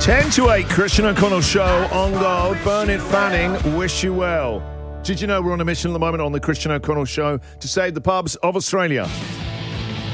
10 to 8, Christian O'Connell Show on Gold. Bernard Fanning, wish you well. Did you know we're on a mission at the moment on the Christian O'Connell Show to save the pubs of Australia?